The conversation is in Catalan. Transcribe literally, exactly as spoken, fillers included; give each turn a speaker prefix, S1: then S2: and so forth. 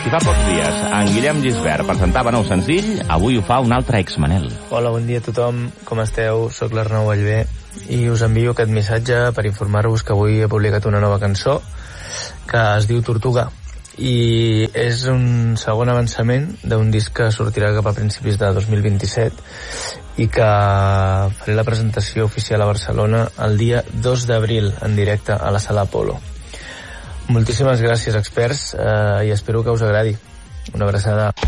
S1: Si fa pocs dies en Guillem Gisbert presentava nou senzill, avui ho fa un altre ex-Manel.
S2: Hola, bon dia a tothom, com esteu? Soc l'Arnau Vallvé i us envio aquest missatge per informar-vos que avui he publicat una nova cançó que es diu Tortuga i és un segon avançament d'un disc que sortirà cap a principis de dos mil vint-i-set i que faré la presentació oficial a Barcelona el dia dos d'abril en directe a la Sala Apolo. Moltíssimes gràcies, experts, eh, i espero que us agradi. Una abraçada.